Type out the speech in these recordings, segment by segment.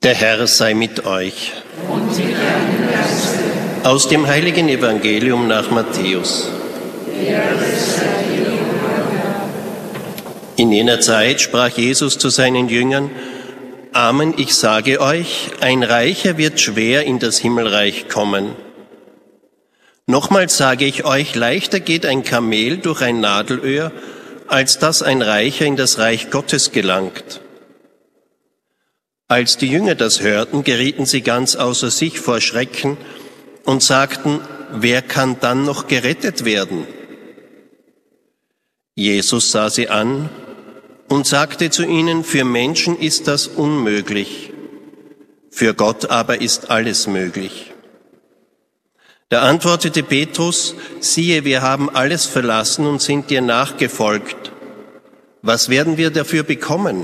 Der Herr sei mit euch. Und mit deinem Geiste. Aus dem heiligen Evangelium nach Matthäus. In jener Zeit sprach Jesus zu seinen Jüngern: Amen, ich sage euch, ein Reicher wird schwer in das Himmelreich kommen. Nochmals sage ich euch, leichter geht ein Kamel durch ein Nadelöhr, als dass ein Reicher in das Reich Gottes gelangt. Als die Jünger das hörten, gerieten sie ganz außer sich vor Schrecken und sagten: Wer kann dann noch gerettet werden? Jesus sah sie an und sagte zu ihnen: Für Menschen ist das unmöglich, für Gott aber ist alles möglich. Da antwortete Petrus: Siehe, wir haben alles verlassen und sind dir nachgefolgt. Was werden wir dafür bekommen?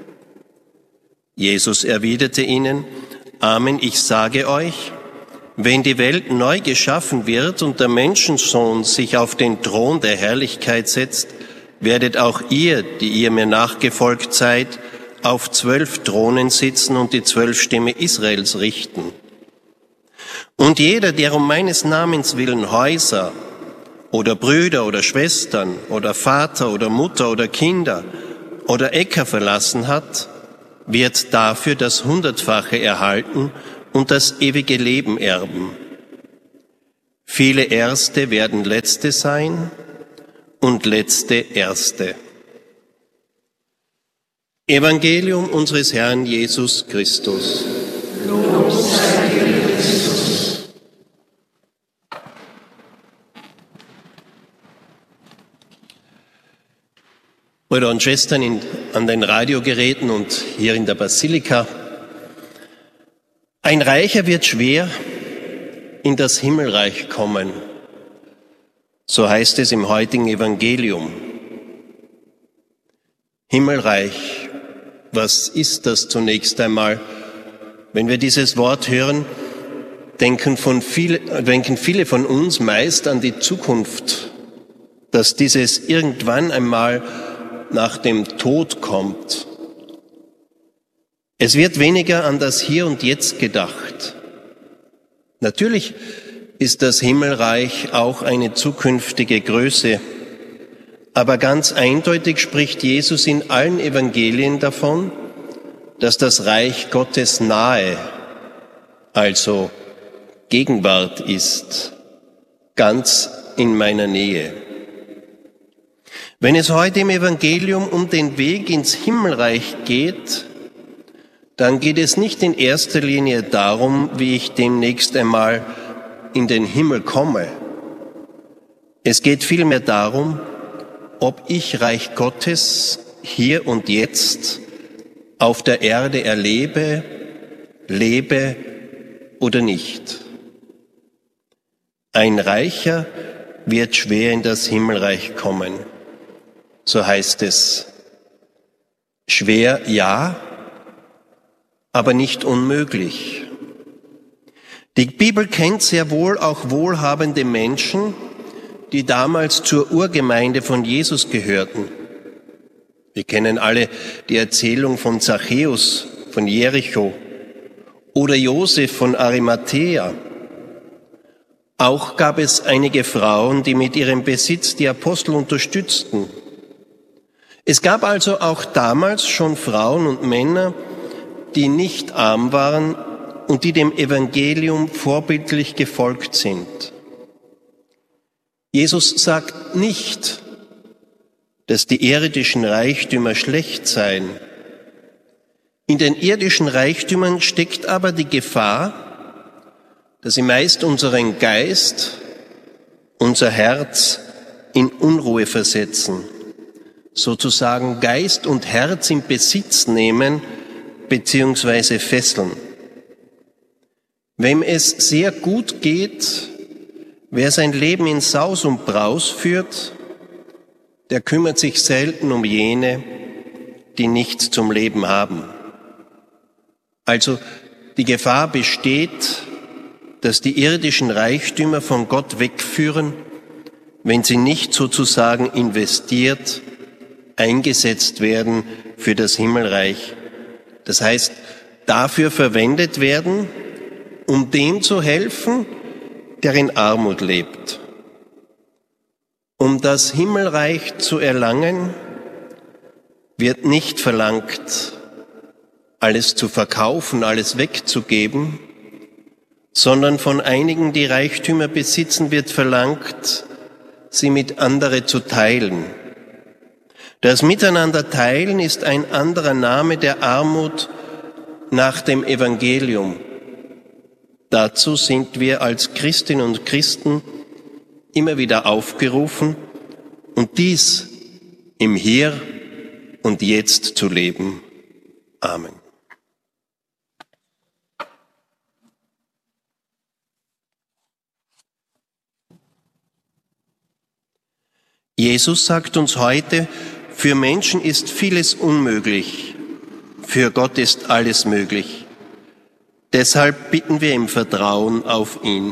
Jesus erwiderte ihnen: Amen, ich sage euch, wenn die Welt neu geschaffen wird und der Menschensohn sich auf den Thron der Herrlichkeit setzt, werdet auch ihr, die ihr mir nachgefolgt seid, auf 12 Thronen sitzen und die 12 Stämme Israels richten. Und jeder, der um meines Namens willen Häuser oder Brüder oder Schwestern oder Vater oder Mutter oder Kinder oder Äcker verlassen hat, wird dafür das 100-fache erhalten und das ewige Leben erben. Viele Erste werden Letzte sein und Letzte Erste. Evangelium unseres Herrn Jesus Christus. Lob sei dir, Christus. Brüder und Schwestern an den Radiogeräten und hier in der Basilika: Ein Reicher wird schwer in das Himmelreich kommen. So heißt es im heutigen Evangelium. Himmelreich, was ist das zunächst einmal? Wenn wir dieses Wort hören, denken viele von uns meist an die Zukunft, dass dieses irgendwann einmal nach dem Tod kommt. Es wird weniger an das Hier und Jetzt gedacht. Natürlich ist das Himmelreich auch eine zukünftige Größe, aber ganz eindeutig spricht Jesus in allen Evangelien davon, dass das Reich Gottes nahe, also Gegenwart ist, ganz in meiner Nähe. Wenn es heute im Evangelium um den Weg ins Himmelreich geht, dann geht es nicht in erster Linie darum, wie ich demnächst einmal in den Himmel komme. Es geht vielmehr darum, ob ich Reich Gottes hier und jetzt auf der Erde erlebe, lebe oder nicht. Ein Reicher wird schwer in das Himmelreich kommen. So heißt es. Schwer, ja, aber nicht unmöglich. Die Bibel kennt sehr wohl auch wohlhabende Menschen, die damals zur Urgemeinde von Jesus gehörten. Wir kennen alle die Erzählung von Zachäus von Jericho oder Josef von Arimathäa. Auch gab es einige Frauen, die mit ihrem Besitz die Apostel unterstützten. Es gab also auch damals schon Frauen und Männer, die nicht arm waren und die dem Evangelium vorbildlich gefolgt sind. Jesus sagt nicht, dass die irdischen Reichtümer schlecht seien. In den irdischen Reichtümern steckt aber die Gefahr, dass sie meist unseren Geist, unser Herz in Unruhe versetzen, sozusagen Geist und Herz in Besitz nehmen bzw. fesseln. Wem es sehr gut geht, wer sein Leben in Saus und Braus führt, der kümmert sich selten um jene, die nichts zum Leben haben. Also die Gefahr besteht, dass die irdischen Reichtümer von Gott wegführen, wenn sie nicht sozusagen investiert, eingesetzt werden für das Himmelreich. Das heißt, dafür verwendet werden, um dem zu helfen, der in Armut lebt. Um das Himmelreich zu erlangen, wird nicht verlangt, alles zu verkaufen, alles wegzugeben, sondern von einigen, die Reichtümer besitzen, wird verlangt, sie mit anderen zu teilen. Das Miteinander teilen ist ein anderer Name der Armut nach dem Evangelium. Dazu sind wir als Christinnen und Christen immer wieder aufgerufen, und dies im Hier und Jetzt zu leben. Amen. Jesus sagt uns heute, für Menschen ist vieles unmöglich, für Gott ist alles möglich. Deshalb bitten wir im Vertrauen auf ihn.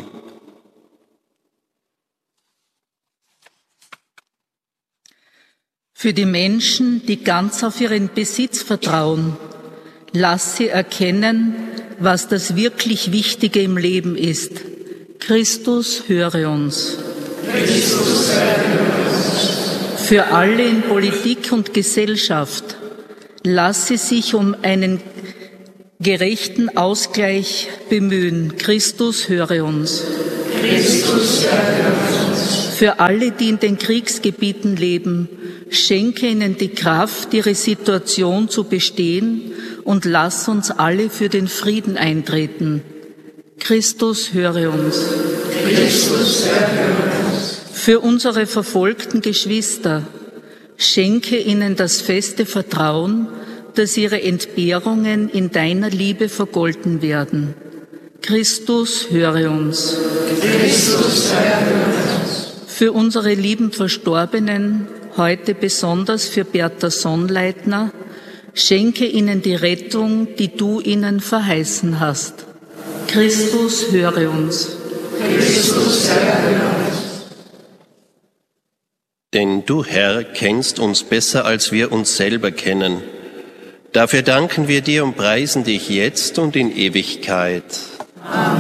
Für die Menschen, die ganz auf ihren Besitz vertrauen, lass sie erkennen, was das wirklich Wichtige im Leben ist. Christus, höre uns. Christus, höre uns. Für alle in Politik und Gesellschaft, lass sie sich um einen gerechten Ausgleich bemühen. Christus, höre uns. Christus, höre uns. Für alle, die in den Kriegsgebieten leben, schenke ihnen die Kraft, ihre Situation zu bestehen, und lass uns alle für den Frieden eintreten. Christus, höre uns. Christus, höre uns. Für unsere verfolgten Geschwister, schenke ihnen das feste Vertrauen, dass ihre Entbehrungen in deiner Liebe vergolten werden. Christus, höre uns. Christus, höre uns. Für unsere lieben Verstorbenen, heute besonders für Bertha Sonnleitner, schenke ihnen die Rettung, die du ihnen verheißen hast. Christus, höre uns. Christus, höre uns. Denn du, Herr, kennst uns besser, als wir uns selber kennen. Dafür danken wir dir und preisen dich jetzt und in Ewigkeit. Amen.